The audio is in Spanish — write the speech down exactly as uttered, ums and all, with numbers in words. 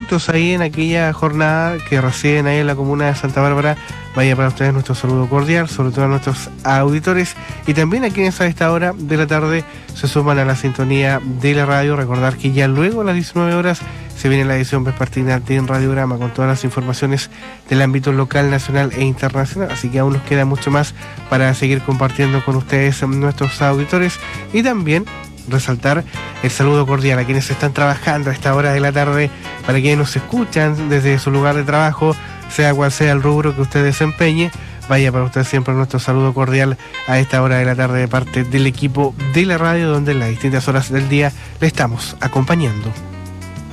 productos ahí en aquella jornada que residen ahí en la comuna de Santa Bárbara, vaya para ustedes nuestro saludo cordial, sobre todo a nuestros auditores y también a quienes a esta hora de la tarde se suman a la sintonía de la radio. Recordar que ya luego a las diecinueve horas se viene la edición vespertina de Radiograma con todas las informaciones del ámbito local, nacional e internacional, así que aún nos queda mucho más para seguir compartiendo con ustedes, nuestros auditores, y también resaltar el saludo cordial a quienes están trabajando a esta hora de la tarde, para quienes nos escuchan desde su lugar de trabajo, sea cual sea el rubro que usted desempeñe. Vaya para usted siempre nuestro saludo cordial a esta hora de la tarde de parte del equipo de la radio, donde en las distintas horas del día le estamos acompañando.